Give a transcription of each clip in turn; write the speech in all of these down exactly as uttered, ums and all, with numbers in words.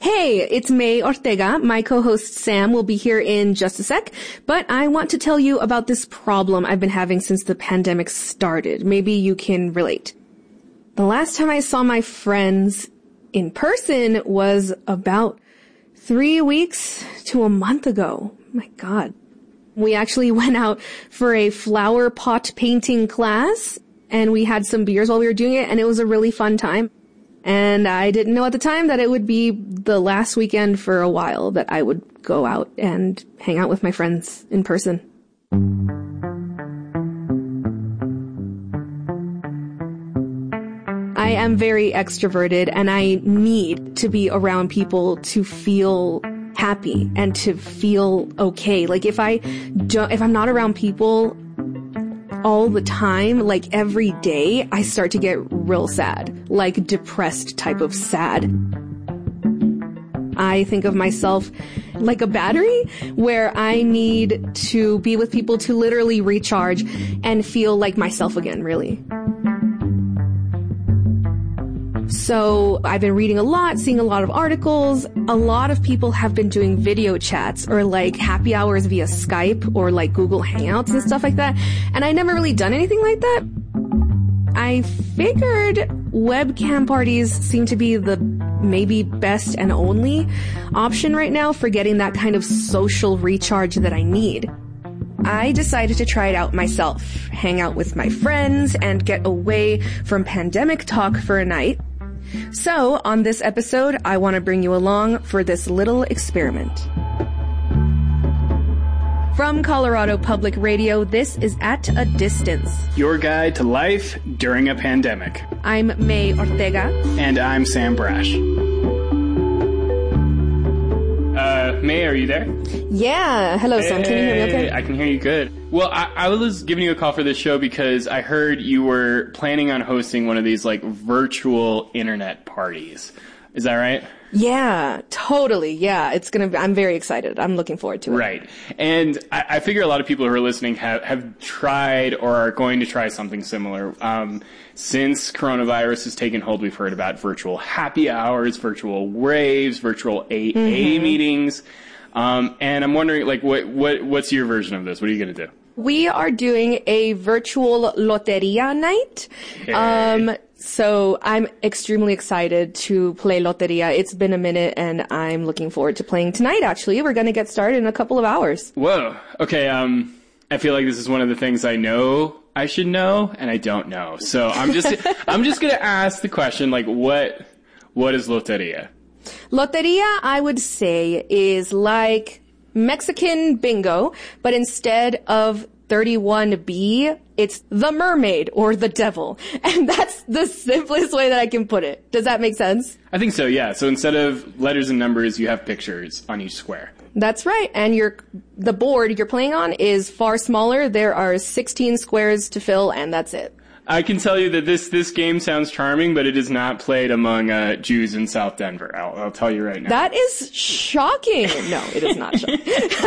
Hey, it's May Ortega. My co-host Sam will be here in just a sec, but I want to tell you about this problem I've been having since the pandemic started. Maybe you can relate. The last time I saw my friends in person was about three weeks to a month ago. My God. We actually went out for a flower pot painting class, and we had some beers while we were doing it, and it was a really fun time. And I didn't know at the time that it would be the last weekend for a while that I would go out and hang out with my friends in person. I am very extroverted, and I need to be around people to feel happy and to feel okay. Like if I don't, if I'm not around people all the time, like every day, I start to get real sad, like depressed type of sad. I think of myself like a battery where I need to be with people to literally recharge and feel like myself again, really. So I've been reading a lot, seeing a lot of articles. A lot of people have been doing video chats or like happy hours via Skype or like Google Hangouts and stuff like that. And I never really done anything like that. I figured webcam parties seem to be the maybe best and only option right now for getting that kind of social recharge that I need. I decided to try it out myself, hang out with my friends, and get away from pandemic talk for a night. So, on this episode, I want to bring you along for this little experiment. From Colorado Public Radio, this is At a Distance, your guide to life during a pandemic. I'm May Ortega. And I'm Sam Brash. Uh, May, are you there? Yeah. Hello, hey, Sam. Can you hear me okay? I can hear you good. Well, I, I was giving you a call for this show because I heard you were planning on hosting one of these, like, virtual internet parties. Is that right? Yeah, totally. Yeah, it's gonna be, I'm very excited. I'm looking forward to it. Right. And I, I figure a lot of people who are listening have, have tried or are going to try something similar. Um, since coronavirus has taken hold, we've heard about virtual happy hours, virtual raves, virtual A A mm-hmm. meetings. Um, and I'm wondering, like, what, what, what's your version of this? What are you going to do? We are doing a virtual loteria night. Okay. Um, so I'm extremely excited to play loteria. It's been a minute and I'm looking forward to playing tonight, actually. We're going to get started in a couple of hours. Whoa. Okay. Um, I feel like this is one of the things I know I should know and I don't know. So I'm just, I'm just going to ask the question, like, what, what is loteria? Loteria, I would say, is like Mexican bingo, but instead of thirty-one B, it's the mermaid or the devil. And that's the simplest way that I can put it. Does that make sense? I think so, yeah. So instead of letters and numbers, you have pictures on each square. That's right. And your the board you're playing on is far smaller. There are sixteen squares to fill, and that's it. I can tell you that this, this game sounds charming, but it is not played among uh, Jews in South Denver. I'll, I'll tell you right now. That is shocking. No, it is not shocking.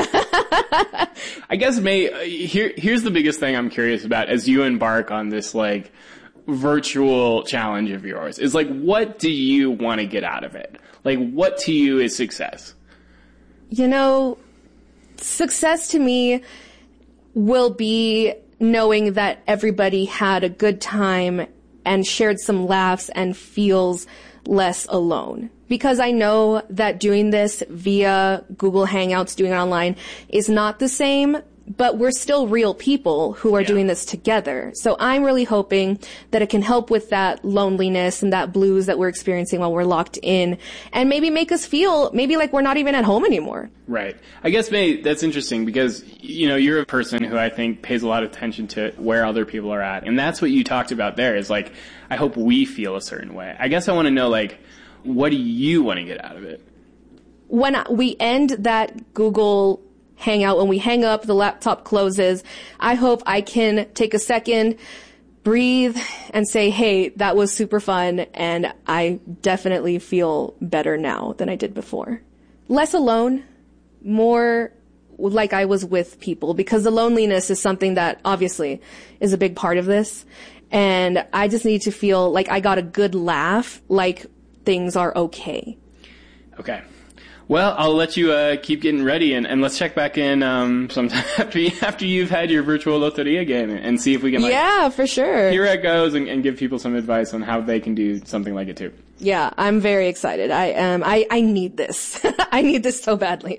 I guess, May, uh, here, here's the biggest thing I'm curious about as you embark on this, like, virtual challenge of yours. Is, like, what do you want to get out of it? Like, what to you is success? You know, success to me will be knowing that everybody had a good time and shared some laughs and feels less alone. Because I know that doing this via Google Hangouts, doing it online, is not the same, but we're still real people who are yeah. doing this together. So I'm really hoping that it can help with that loneliness and that blues that we're experiencing while we're locked in, and maybe make us feel maybe like we're not even at home anymore. Right. I guess, May, that's interesting because, you know, you're a person who I think pays a lot of attention to where other people are at. And that's what you talked about there is, like, I hope we feel a certain way. I guess I want to know, like, what do you want to get out of it? When we end that Google Hangout, when we hang up, the laptop closes, I hope I can take a second, breathe, and say, hey, that was super fun, and I definitely feel better now than I did before. Less alone, more like I was with people, because the loneliness is something that obviously is a big part of this, and I just need to feel like I got a good laugh, like things are okay. Okay. Well, I'll let you uh, keep getting ready, and, and let's check back in um, sometime after, you, after you've had your virtual Loteria game and see if we can, like, yeah, for sure. hear how it goes and, and give people some advice on how they can do something like it too. Yeah, I'm very excited. I am. I, I need this. I need this so badly.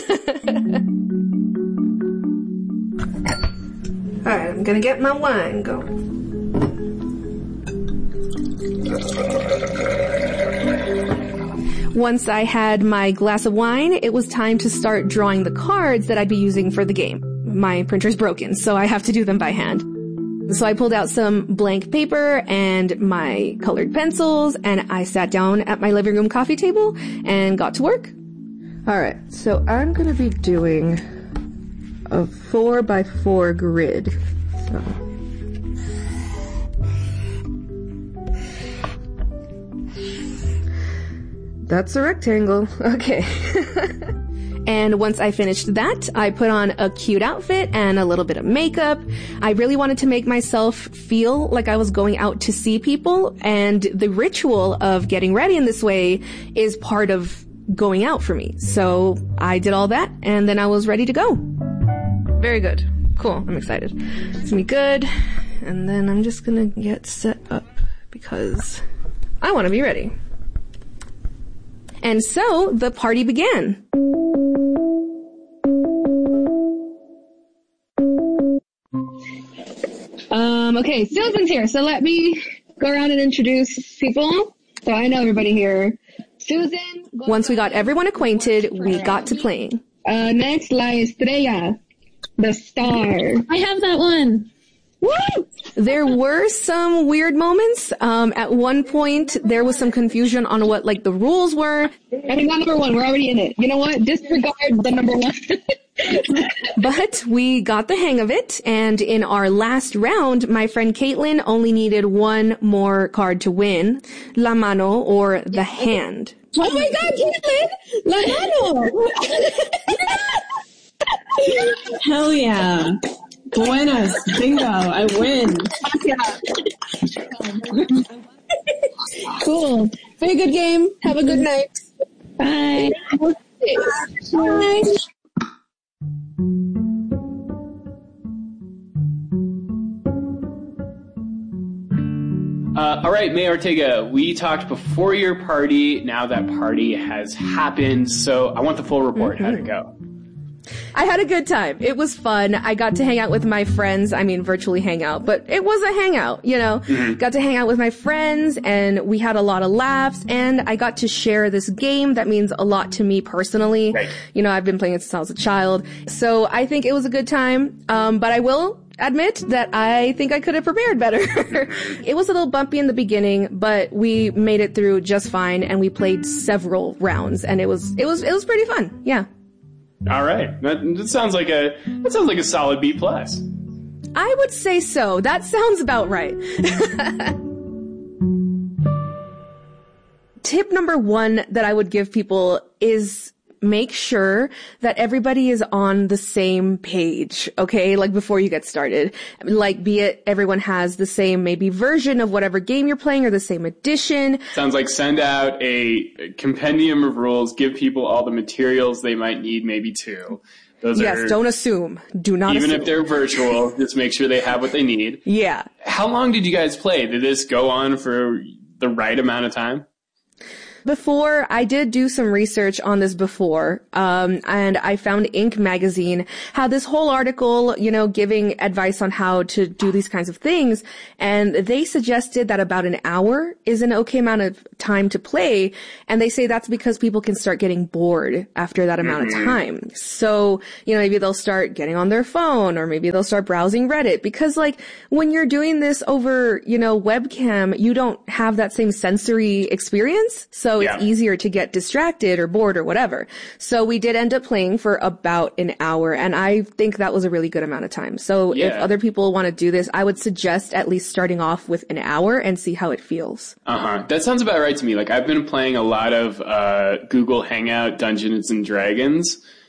All right, I'm gonna get my wine going. Once I had my glass of wine, it was time to start drawing the cards that I'd be using for the game. My printer's broken, so I have to do them by hand. So I pulled out some blank paper and my colored pencils, and I sat down at my living room coffee table and got to work. All right, so I'm going to be doing a four by four grid. So. That's a rectangle. Okay. And once I finished that, I put on a cute outfit and a little bit of makeup. I really wanted to make myself feel like I was going out to see people, and the ritual of getting ready in this way is part of going out for me. So I did all that, and then I was ready to go. Very good. Cool. I'm excited. It's gonna be good. And then I'm just gonna get set up because I want to be ready. And so the party began. Um, okay, Susan's here, so let me go around and introduce people. So I know everybody here. Susan. Once we got everyone acquainted, we got to playing. Uh, next, La Estrella, the star. I have that one. Woo! There were some weird moments. Um, at one point, there was some confusion on what, like, the rules were. I mean, not number one. We're already in it. You know what? Disregard the number one. But we got the hang of it, and in our last round, my friend Caitlin only needed one more card to win. La mano, or the hand. Oh my god, Caitlin! La mano! Hell yeah. Buenas. Bingo. I win. Cool. Very good game. Have a good night. Bye. Bye. Uh, all right, May Ortega, we talked before your party. Now that party has happened, so I want the full report. Mm-hmm. How'd it go? I had a good time. It was fun. I got to hang out with my friends. I mean, virtually hang out, but it was a hangout, you know. Mm-hmm. Got to hang out with my friends, and we had a lot of laughs, and I got to share this game that means a lot to me personally. Right. You know, I've been playing it since I was a child. So I think it was a good time. Um, but I will admit that I think I could have prepared better. It was a little bumpy in the beginning, but we made it through just fine, and we played several rounds, and it was, it was, it was pretty fun. Yeah. All right. That, that sounds like a, that sounds like a solid B plus. I would say so. That sounds about right. Tip number one that I would give people is make sure that everybody is on the same page, okay? Like before you get started. Like be it everyone has the same maybe version of whatever game you're playing or the same edition. Sounds like send out a compendium of rules, give people all the materials they might need, maybe two. Those yes, are, don't assume. Do not even assume. If they're virtual, just make sure they have what they need. Yeah. How long did you guys play? Did this go on for the right amount of time? Before, I did do some research on this before, um, and I found Ink Magazine had this whole article, you know, giving advice on how to do these kinds of things, and they suggested that about an hour is an okay amount of time to play, and they say that's because people can start getting bored after that amount mm-hmm. of time. So, you know, maybe they'll start getting on their phone, or maybe they'll start browsing Reddit, because, like, when you're doing this over, you know, webcam, you don't have that same sensory experience, so So yeah. It's easier to get distracted or bored or whatever. So we did end up playing for about an hour, and I think that was a really good amount of time. So yeah. If other people want to do this, I would suggest at least starting off with an hour and see how it feels. Uh-huh. That sounds about right to me. Like, I've been playing a lot of uh Google Hangout Dungeons and Dragons.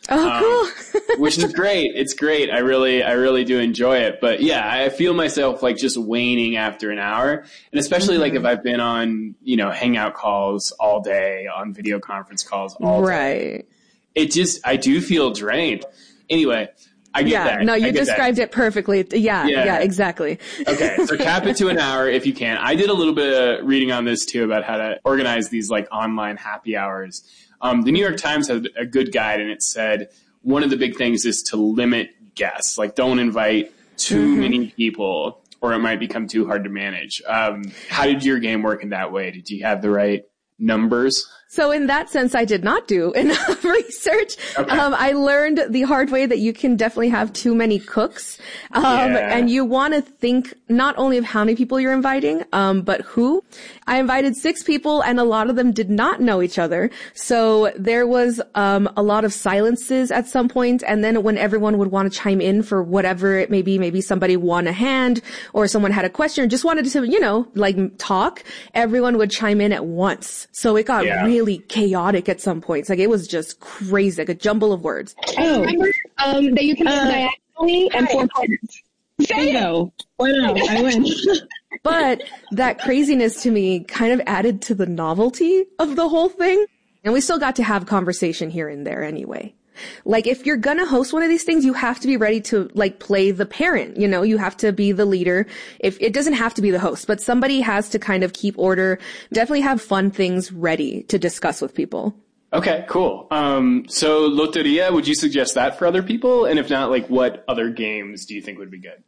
Oh, um, cool. which is great. It's great. I really, I really do enjoy it. But yeah, I feel myself like just waning after an hour. And especially mm-hmm. like if I've been on, you know, hangout calls all day, on video conference calls all day. Right. It just, I do feel drained. Anyway, I get yeah, that. no, you described that. it perfectly. Yeah, yeah, yeah, exactly. Okay, so cap it to an hour if you can. I did a little bit of reading on this too about how to organize these like online happy hours. Um, the New York Times had a good guide, and it said one of the big things is to limit guests. Like, don't invite too mm-hmm. many people, or it might become too hard to manage. Um, how did your game work in that way? Did you have the right numbers? So in that sense, I did not do enough research. Okay. Um, I learned the hard way that you can definitely have too many cooks. Um, yeah. And you want to think not only of how many people you're inviting, um, but who. I invited six people and a lot of them did not know each other. So there was, um, a lot of silences at some point. And then when everyone would want to chime in for whatever it may be, maybe somebody won a hand or someone had a question or just wanted to, you know, like talk, everyone would chime in at once. So it got yeah. really really chaotic at some points. Like it was just crazy, like a jumble of words. Oh, remember um, that you can uh, diagonally and four partners. Bingo. Why not? I win. But that craziness to me kind of added to the novelty of the whole thing. And we still got to have conversation here and there anyway. Like if you're gonna host one of these things, you have to be ready to like play the parent, you know, you have to be the leader. If it doesn't have to be the host, but somebody has to kind of keep order, definitely have fun things ready to discuss with people. Okay, cool. Um, so Loteria, would you suggest that for other people? And if not, like what other games do you think would be good?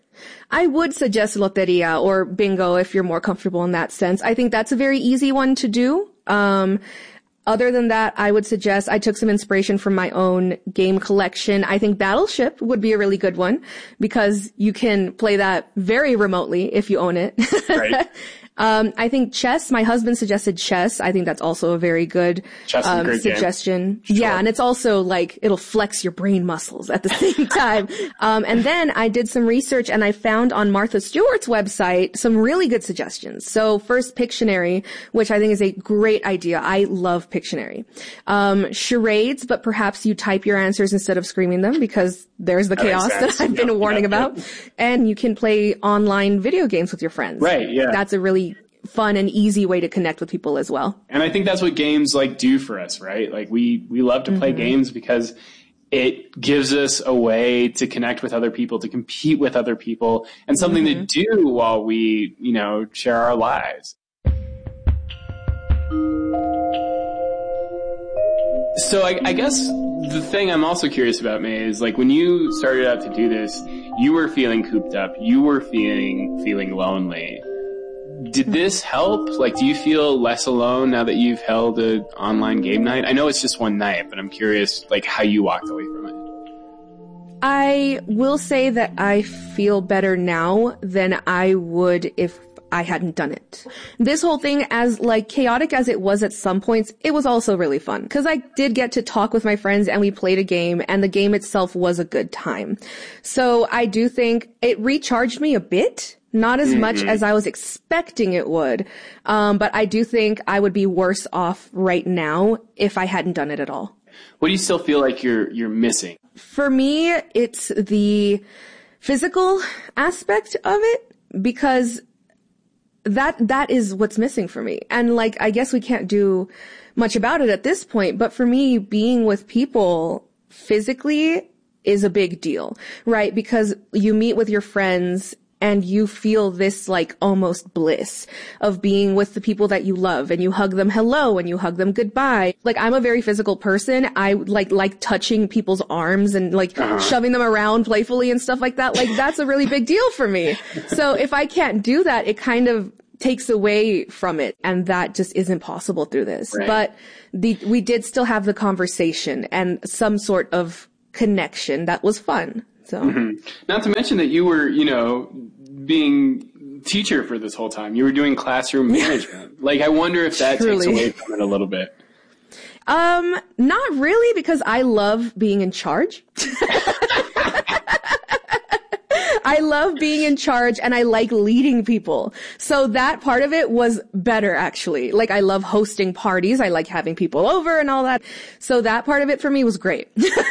I would suggest Loteria or Bingo if you're more comfortable in that sense. I think that's a very easy one to do. Um, Other than that, I would suggest I took some inspiration from my own game collection. I think Battleship would be a really good one because you can play that very remotely if you own it. Right. Um, I think chess, my husband suggested chess. I think that's also a very good, chess um, great suggestion. Sure. Yeah. And it's also like, it'll flex your brain muscles at the same time. um, and then I did some research and I found on Martha Stewart's website some really good suggestions. So first Pictionary, which I think is a great idea. I love Pictionary. Um, charades, but perhaps you type your answers instead of screaming them because there's the that chaos that I've been yep, warning yep, about. Yep. And you can play online video games with your friends. Right. Yeah. That's a really fun and easy way to connect with people as well. And I think that's what games like do for us, right? Like we, we love to play mm-hmm. games because it gives us a way to connect with other people, to compete with other people, and something mm-hmm. to do while we, you know, share our lives. So I, I guess the thing I'm also curious about, May, is like when you started out to do this, you were feeling cooped up. You were feeling feeling lonely. Did this help? Like, do you feel less alone now that you've held an online game night? I know it's just one night, but I'm curious, like, how you walked away from it. I will say that I feel better now than I would if I hadn't done it. This whole thing, as like chaotic as it was at some points, it was also really fun because I did get to talk with my friends and we played a game and the game itself was a good time. So I do think it recharged me a bit. Not as mm-hmm. much as I was expecting it would. Um, but I do think I would be worse off right now if I hadn't done it at all. What do you still feel like you're, you're missing? For me, it's the physical aspect of it because that, that is what's missing for me. And like, I guess we can't do much about it at this point, but for me, being with people physically is a big deal, right? Because you meet with your friends and you feel this like almost bliss of being with the people that you love and you hug them hello and you hug them goodbye. Like I'm a very physical person. I like, like touching people's arms and like uh-huh. shoving them around playfully and stuff like that. Like that's a really big deal for me. So if I can't do that, it kind of takes away from it. And that just isn't possible through this. Right. But the, we did still have the conversation and some sort of connection that was fun. So, mm-hmm. Not to mention that you were, you know, being teacher for this whole time. You were doing classroom management. Like, I wonder if that Truly. takes away from it a little bit. Um, not really, because I love being in charge. I love being in charge and I like leading people. So that part of it was better, actually. Like, I love hosting parties. I like having people over and all that. So that part of it for me was great.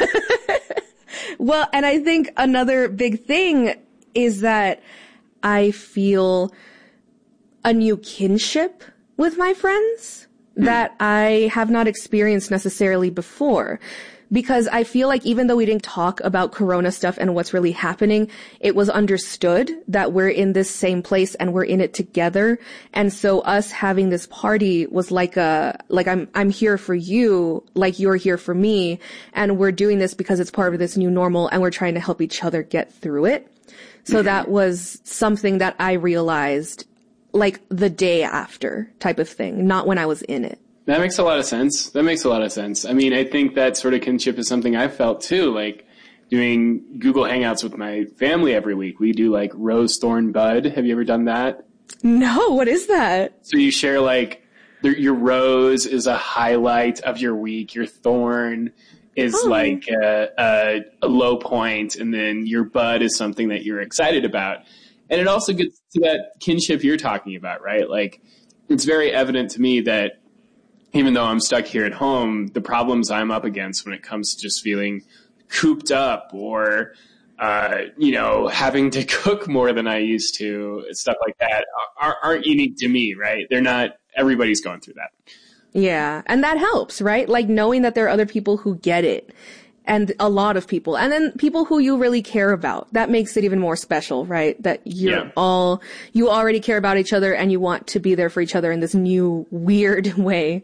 Well, and I think another big thing is that I feel a new kinship with my friends that I have not experienced necessarily before. Because I feel like even though we didn't talk about Corona stuff and what's really happening, it was understood that we're in this same place and we're in it together. And so us having this party was like a, like I'm, I'm here for you, like you're here for me. And we're doing this because it's part of this new normal and we're trying to help each other get through it. So that was something that I realized like the day after type of thing, not when I was in it. That makes a lot of sense. That makes a lot of sense. I mean, I think that sort of kinship is something I've felt too, like doing Google Hangouts with my family every week. We do like Rose, Thorn, Bud. Have you ever done that? No, what is that? So you share like your rose is a highlight of your week. Your thorn is oh. like a, a, a low point, and then your bud is something that you're excited about. And it also gets to that kinship you're talking about, right? Like it's very evident to me that even though I'm stuck here at home, the problems I'm up against when it comes to just feeling cooped up or, uh, you know, having to cook more than I used to, stuff like that, are, aren't unique to me, right? They're not, everybody's going through that. Yeah. And that helps, right? Like knowing that there are other people who get it. And a lot of people. And then people who you really care about. That makes it even more special, right? That you're yeah. all, you already care about each other and you want to be there for each other in this new, weird way.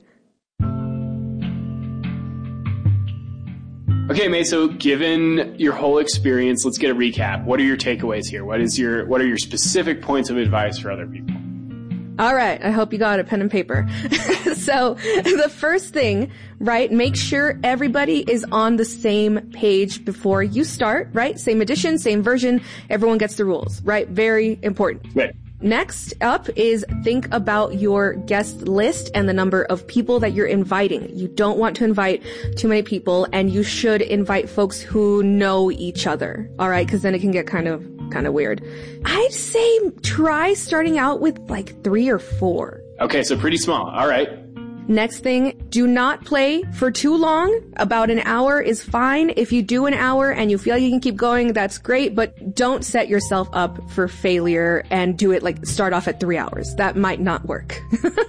Okay, May, so given your whole experience, let's get a recap. What are your takeaways here? What is your, what are your specific points of advice for other people? All right. I hope you got a pen and paper. So the first thing, right, make sure everybody is on the same page before you start, right? Same edition, same version. Everyone gets the rules, right? Very important. Right. Next up is think about your guest list and the number of people that you're inviting. You don't want to invite too many people, and you should invite folks who know each other. All right, because then it can get kind of kind of weird. I'd say try starting out with like three or four. Okay, so pretty small. All right. Next thing, do not play for too long. About an hour is fine. If you do an hour and you feel like you can keep going, that's great, but don't set yourself up for failure and do it like start off at three hours. That might not work.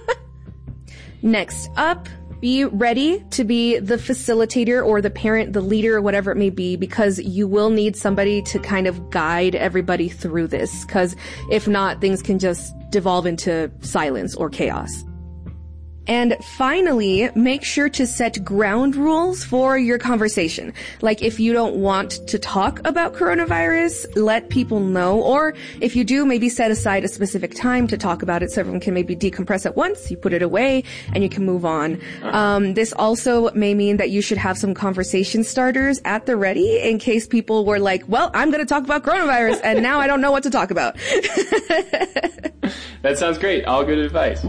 Next up, be ready to be the facilitator or the parent, the leader, whatever it may be, because you will need somebody to kind of guide everybody through this. Because if not, things can just devolve into silence or chaos. And finally, make sure to set ground rules for your conversation. Like if you don't want to talk about coronavirus, let people know. Or if you do, maybe set aside a specific time to talk about it so everyone can maybe decompress at once. You put it away and you can move on. Um, this also may mean that you should have some conversation starters at the ready in case people were like, well, I'm going to talk about coronavirus and now I don't know what to talk about. That sounds great. All good advice.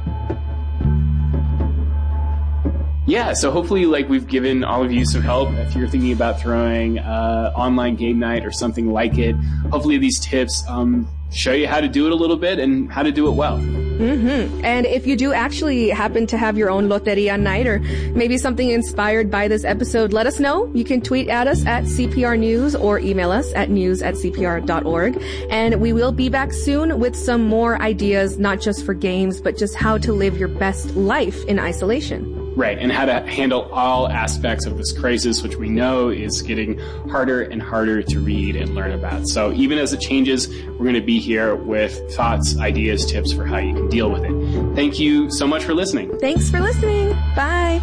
Yeah, so hopefully, like, we've given all of you some help if you're thinking about throwing uh online game night or something like it. Hopefully these tips um show you how to do it a little bit and how to do it well. Mm-hmm. And if you do actually happen to have your own loteria night or maybe something inspired by this episode, let us know. You can tweet at us at C P R News or email us at news at C P R dot org. And we will be back soon with some more ideas, not just for games, but just how to live your best life in isolation. Right, and how to handle all aspects of this crisis, which we know is getting harder and harder to read and learn about. So even as it changes, we're going to be here with thoughts, ideas, tips for how you can deal with it. Thank you so much for listening. Thanks for listening. Bye.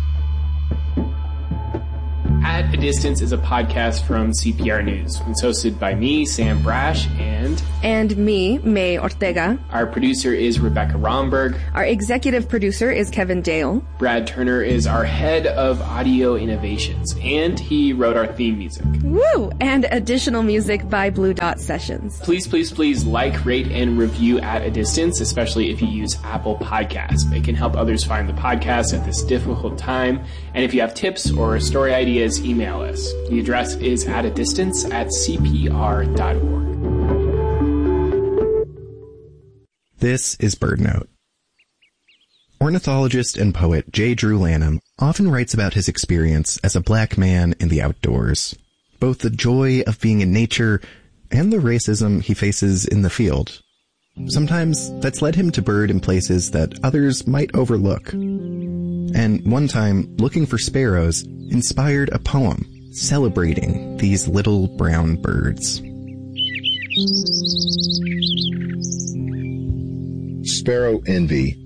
At a Distance is a podcast from C P R News. It's hosted by me, Sam Brash, and... And me, May Ortega. Our producer is Rebecca Romberg. Our executive producer is Kevin Dale. Brad Turner is our head of audio innovations, and he wrote our theme music. Woo! And additional music by Blue Dot Sessions. Please, please, please like, rate, and review At a Distance, especially if you use Apple Podcasts. It can help others find the podcast at this difficult time. And if you have tips or story ideas, email us. The address is at a distance at C P R dot org. This is BirdNote. Ornithologist and poet J. Drew Lanham often writes about his experience as a black man in the outdoors, both the joy of being in nature and the racism he faces in the field. Sometimes that's led him to bird in places that others might overlook. And one time, looking for sparrows inspired a poem celebrating these little brown birds. Sparrow Envy.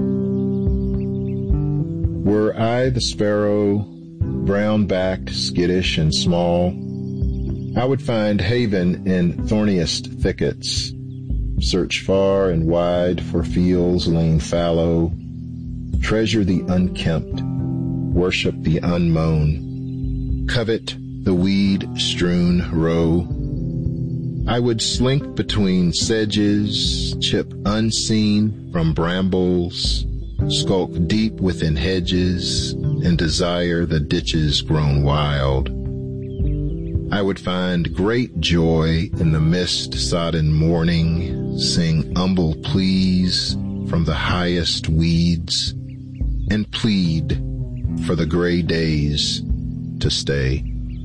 Were I the sparrow, brown-backed, skittish, and small, I would find haven in thorniest thickets, search far and wide for fields lain fallow, treasure the unkempt, worship the unmown, covet the weed-strewn row. I would slink between sedges, chip unseen from brambles, skulk deep within hedges, and desire the ditches grown wild. I would find great joy in the mist-sodden morning, sing humble pleas from the highest weeds, and plead for the gray days to stay.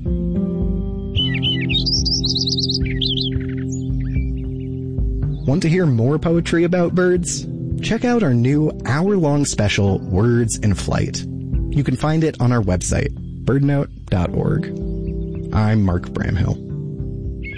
Want to hear more poetry about birds? Check out our new hour-long special, Words in Flight. You can find it on our website, bird note dot org. I'm Mark Bramhill.